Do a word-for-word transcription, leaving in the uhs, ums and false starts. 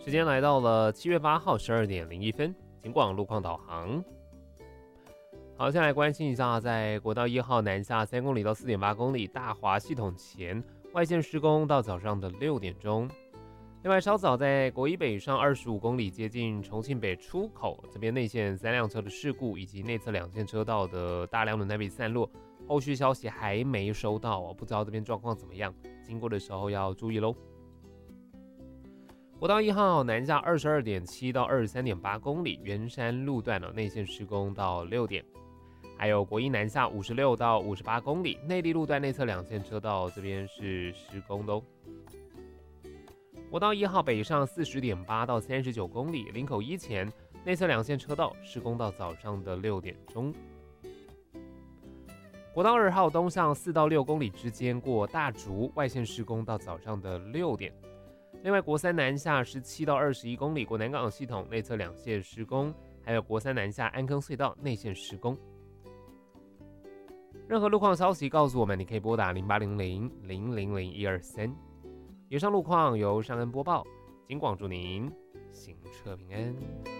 时间来到了七月八号十二点零一分，警广路况导航。好，先来关心一下，在国道一号南下三公里到四点八公里大华系统前外线施工到早上的六点钟。另外，稍早在国一北上二十五公里接近重庆北出口这边内线三辆车的事故，以及内侧两线车道的大量轮胎被散落，后续消息还没收到哦，不知道这边状况怎么样，经过的时候要注意喽。国道一号南下二十二点七到二十三点八公里，圆山路段哦内线施工到六点。还有国一南下五十六到五十八公里，内坜路段内侧两线车道这边是施工的哦。国道一号北上四十点八到三十九公里，林口一前内侧两线车道施工到早上的六点钟。国道二号东向四到六公里之间过大竹，外线施工到早上的六点。另外，国三南下十七到二十一公里，过南港系统内侧两线施工，还有国三南下安坑隧道内线施工。任何路况消息告诉我们，你可以拨打零八零零零零零一二三。以上路况由尚恩播报，警广祝您行车平安。